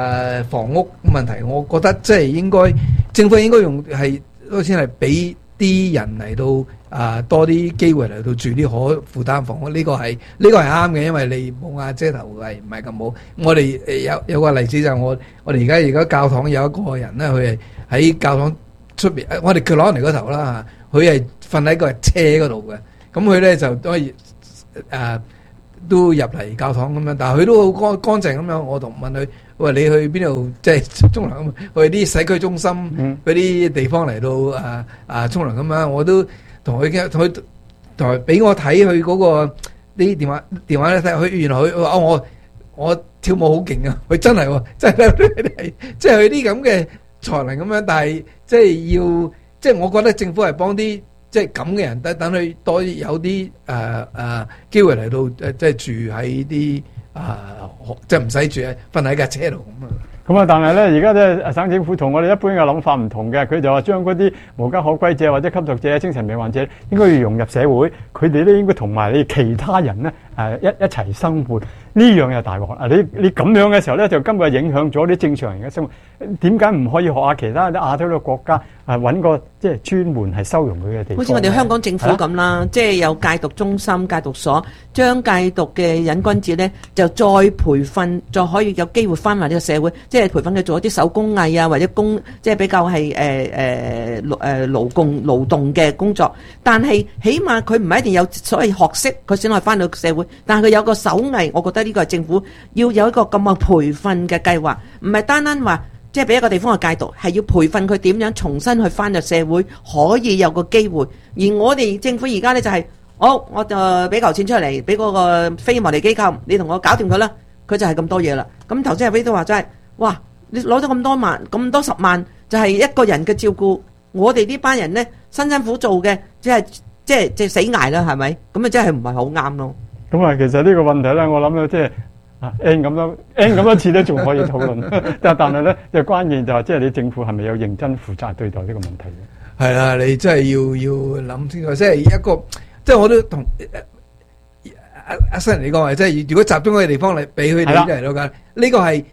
誒房屋問題，我覺得即係應該政府應該用係多先係俾啲人嚟到啊多啲機會嚟到住啲可負擔房屋，呢個係呢個係啱嘅，因為你冇瓦遮頭係唔係咁好。我哋誒有有個例子就係我我哋而家而家教堂有一個人咧，佢係喺教堂出邊，我哋佢攞嚟嗰頭啦嚇，佢係瞓喺個車嗰度嘅，咁佢咧就可以誒。都入嚟教堂咁樣，但係佢都好乾乾淨咁樣。我同問佢：喂，你去邊度即係沖涼咁？去啲洗區中心嗰啲地方嚟到啊啊沖涼咁樣。我都同佢同佢同埋俾我睇佢嗰個啲電話電話咧睇，佢原來佢話：哦，我我跳舞好勁啊！佢真係喎，真係即係佢啲咁嘅才能咁樣。但係即係要即係我覺得政府係幫啲。即係咁嘅人，等等佢多有啲誒誒機會嚟到誒，即係住喺啲啊，即係唔使住喺瞓喺架車度咁啊。 咁啊，但係咧，而家咧省政府同我哋一般嘅諗法唔同嘅，佢就話將嗰啲無家可歸者或者吸毒者、精神病患者應該要融入社會，佢哋咧應該同埋你其他人咧誒一一齊生活。呢樣又大鑊啊！你你咁樣嘅時候咧，就根本係影響咗啲正常人嘅生活。點解唔可以學下其他啲亞洲嘅國家啊？揾個即係專門係收容佢嘅地方。 好似我哋香港政府咁啦，啊、即係有戒毒中心、戒毒所，將戒毒嘅癮君子咧就再培訓，再可以有機會翻埋呢個社會，即係培訓佢做一啲手工藝啊，或者工即係比較係誒誒誒勞工勞動嘅工作。但係起碼佢唔係一定有所謂學識，佢先可以翻到社會。但係佢有個手藝，我覺得。呢個係政府要有一個咁嘅培訓嘅計劃，唔係單單話即係俾一個地方去戒毒，係要培訓佢點樣重新去翻入社會，可以有個機會。而我哋政府而家咧就係、是，好、哦、我就俾嚿錢出嚟，俾嗰個非牟利機構，你同我搞掂佢啦，佢就係咁多嘢啦。咁頭先阿 Ray 都話真係，哇！你攞咗咁多萬，咁多十萬，就係一個人嘅照顧。我哋呢班人咧辛辛苦做嘅，即係即係即係死捱啦，係咪？咁啊真係唔係好啱咯。 咁啊，其實呢個問題咧，我諗咧，即係啊 N 咁多 N 咁多次咧，仲可以討論。但但係咧，就關鍵就係，即係你政府係咪有認真負責對待呢個問題嘅？ 係啦，你真係要要諗清楚，即係一個，即係我都同阿阿新人你講話，即係如果集中嗰個地方嚟俾佢哋嚟到㗎，呢個係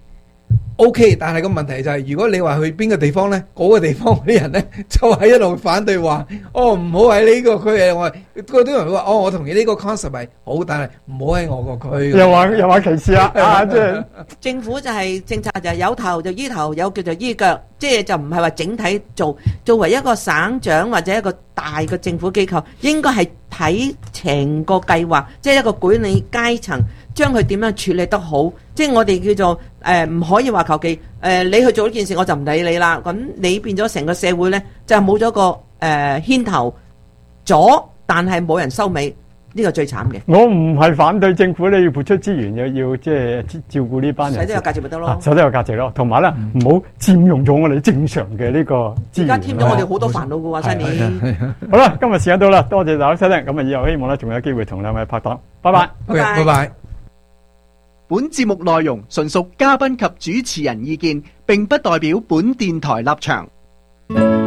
OK， 但係個問題就係，如果你話去邊個地方咧，嗰個地方啲人咧就係一路反對話，哦唔好喺呢個區嘅，我嗰啲人會話，哦我同意呢個 concept 係好，但係唔好喺我個區。 又話又話歧視啊！啊，即係政府就係政策就係有頭就醫頭，有腳就醫腳，即係就唔係話整體做。作為一個省長或者一個大嘅政府機構，應該係睇成個計劃，即係一個管理階層。將佢點樣處理得好，即係我哋叫做誒唔、呃、可以話求其誒你去做呢件事我就唔理你啦，咁你變咗成個社會咧就冇咗個誒、呃、牽頭咗，但係冇人收尾，呢、呢個最慘嘅。 我唔係反對政府咧要撥出資源，又要即係照顧呢班人， 使得有價值咪得咯， 使得有價值咯，同埋咧唔好佔用咗我哋正常嘅呢個資源。 而家添咗我哋好多煩惱嘅喎，新年。 好啦，今日時間到啦，多謝大家收聽，咁啊以後希望咧仲有機會同兩位拍檔，拜拜， 拜拜，拜拜。 本節目內容純屬嘉賓及主持人意見，並不代表本電台立場。